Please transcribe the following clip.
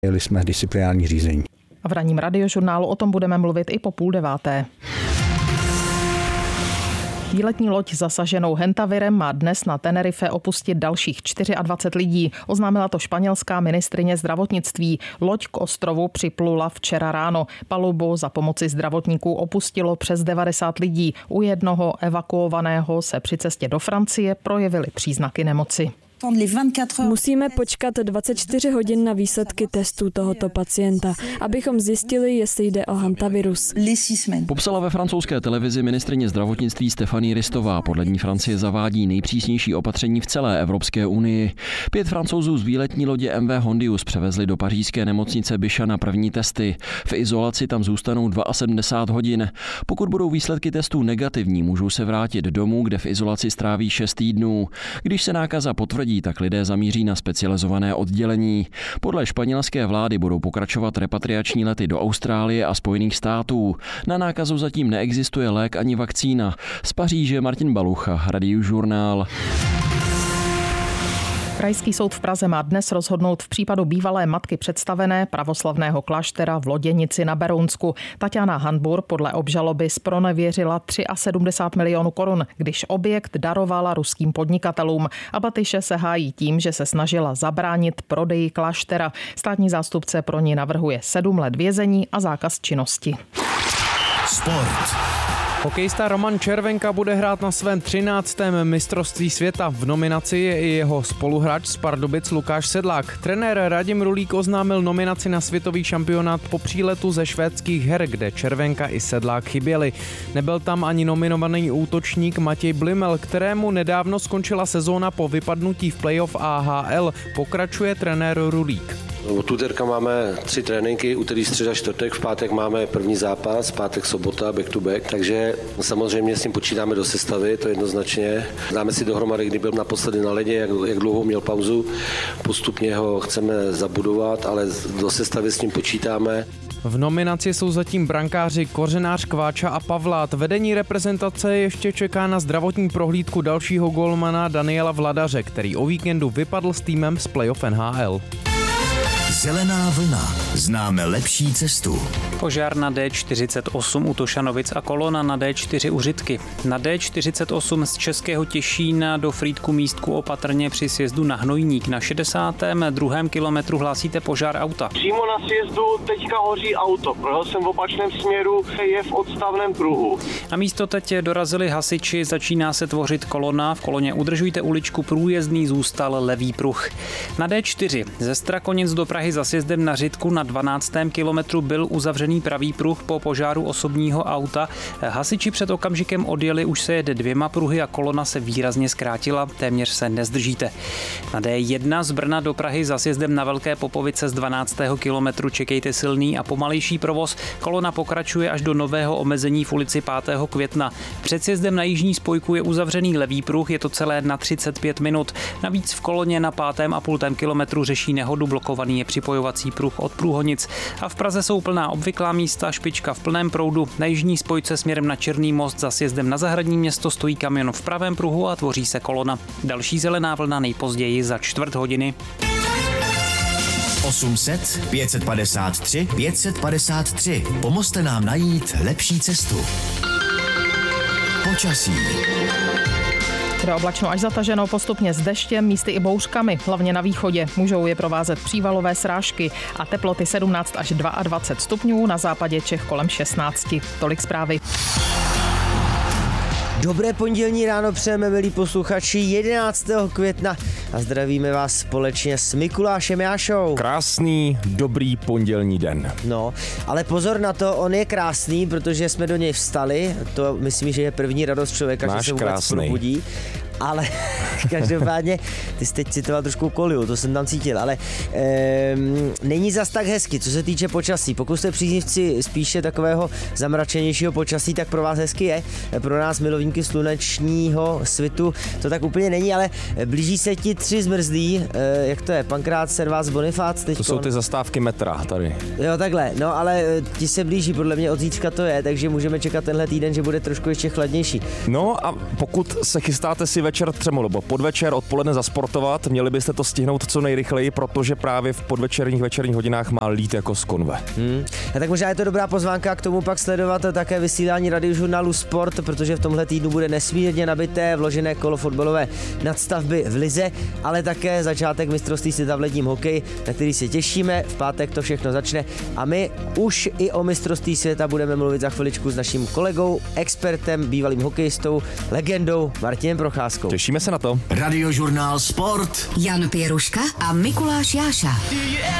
Jeli jsme disciplinární řízení. A v ranním radiožurnálu o tom budeme mluvit i po 8:30. Výletní loď zasaženou hentavirem má dnes na Tenerife opustit dalších 24 lidí. Oznámila to španělská ministryně zdravotnictví. Loď k ostrovu připlula včera ráno. Palubu za pomoci zdravotníků opustilo přes 90 lidí. U jednoho evakuovaného se při cestě do Francie projevily příznaky nemoci. Musíme počkat 24 hodin na výsledky testů tohoto pacienta, abychom zjistili, jestli jde o hantavirus. Popsala ve francouzské televizi ministryně zdravotnictví Stéphanie Ristová. Podle ní Francie zavádí nejpřísnější opatření v celé Evropské unii. 5 Francouzů z výletní lodě MV Hondius převezli do pařížské nemocnice Bichat na první testy. V izolaci tam zůstanou 72 hodin. Pokud budou výsledky testů negativní, můžou se vrátit domů, kde v izolaci stráví 6 týdnů. Když se nákaza potvrdí, tak lidé zamíří na specializované oddělení. Podle španělské vlády budou pokračovat repatriační lety do Austrálie a Spojených států. Na nákazu zatím neexistuje lék ani vakcína. Z Paříže Martin Balucha, Radiožurnál. Krajský soud v Praze má dnes rozhodnout v případu bývalé matky představené pravoslavného kláštera v Loděnici na Berounsku. Taťána Hanbur podle obžaloby zpronevěřila 73 milionů korun, když objekt darovala ruským podnikatelům. A Batyše se hájí tím, že se snažila zabránit prodeji kláštera. Státní zástupce pro ní navrhuje 7 let vězení a zákaz činnosti. Sport. Hokejista Roman Červenka bude hrát na svém 13. mistrovství světa. V nominaci je i jeho spoluhráč z Pardubic Lukáš Sedlák. Trenér Radim Rulík oznámil nominaci na světový šampionát po příletu ze švédských her, kde Červenka i Sedlák chyběli. Nebyl tam ani nominovaný útočník Matěj Blimel, kterému nedávno skončila sezóna po vypadnutí v playoff AHL. Pokračuje trenér Rulík. Od úterka máme 3 tréninky, úterý, středa, čtvrtek, v pátek máme první zápas, pátek, sobota, back to back, takže samozřejmě s tím počítáme do sestavy, to jednoznačně. Dáme si dohromady, kdy byl naposledy na ledě, jak dlouho měl pauzu, postupně ho chceme zabudovat, ale do sestavy s tím počítáme. V nominaci jsou zatím brankáři Kořenář, Kváča a Pavlát. Vedení reprezentace ještě čeká na zdravotní prohlídku dalšího golmana Daniela Vladaře, který o víkendu vypadl s týmem z playoff NHL. Zelená vlna. Známe lepší cestu. Požár na D48 u Tošanovic a kolona na D4 u Řitky. Na D48 z Českého Těšína do Frýdku Místku opatrně při sjezdu na Hnojník. Na 62. kilometru hlásíte požár auta. Přímo na sjezdu teďka hoří auto. Projel jsem v opačném směru, je v odstavném pruhu. Na místo teď dorazili hasiči, začíná se tvořit kolona. V koloně udržujte uličku průjezdný, zůstal levý pruh. Na D4 ze Strakonic do Prahy za sjezdem na Řitku na 12. kilometru byl uzavřený pravý pruh po požáru osobního auta. Hasiči před okamžikem odjeli, už se jede 2 pruhy a kolona se výrazně zkrátila, téměř se nezdržíte. Na D1 z Brna do Prahy za sjezdem na Velké Popovice z 12. kilometru čekejte silný a pomalejší provoz. Kolona pokračuje až do nového omezení v ulici 5. května. Před sjezdem na jižní spojku je uzavřený levý pruh, je to celé na 35 minut. Navíc v koloně na 5,5 kilometru řeší nehodu, blokovaný je připojovací pruh od Průhonic. A v Praze jsou plná obvyklá místa, špička v plném proudu. Na jižní spojce směrem na Černý most za sjezdem na Zahradní Město stojí kamion v pravém pruhu a tvoří se kolona. Další zelená vlna nejpozději za 4 hodiny. 800 553 553. Pomozte nám najít lepší cestu. Počasí. Bude oblačno až zataženo, postupně s deštěm, místy i bouřkami, hlavně na východě. Můžou je provázet přívalové srážky a teploty 17 až 22 stupňů, na západě Čech kolem 16. Tolik zprávy. Dobré pondělní ráno přejeme, milí posluchači, 11. května a zdravíme vás společně s Mikulášem Jášou. Krásný, dobrý pondělní den. No, ale pozor na to, on je krásný, protože jsme do něj vstali, to myslím, že je první radost člověka, že se vůbec probudí. Ale každopádně, ty jsi teď citoval trošku Koliu, to jsem tam cítil, ale není zas tak hezky, co se týče počasí. Pokud jste příznivci spíše takového zamračenějšího počasí, tak pro vás hezky je. Pro nás milovníky slunečního svitu to tak úplně není, ale blíží se ti 3 zmrzlí, jak to je, Pankrát, Servás, Bonifác teďko. To jsou ty zastávky metra tady. Jo, takhle, no ale ti se blíží, podle mě od zítřka to je, takže můžeme čekat tenhle týden, že bude trošku ještě chladnější. No a pokud se chystáte si předvečer třeba nebo podvečer, odpoledne zasportovat. Měli byste to stihnout co nejrychleji, protože právě v podvečerních večerních hodinách má lít jako z konve. A tak možná je to dobrá pozvánka k tomu pak sledovat také vysílání radiožurnálu Sport, protože v tomhle týdnu bude nesmírně nabité vložené kolo fotbalové nadstavby v lize, ale také začátek mistrovství světa v ledním hokeji, na který se těšíme. V pátek to všechno začne a my už i o mistrovství světa budeme mluvit za chviličku s naším kolegou, expertem, bývalým hokejistou, legendou Martinem Procházkou. Těšíme se na to. Radiožurnál Sport. Jan Pěruška a Mikuláš Jáša.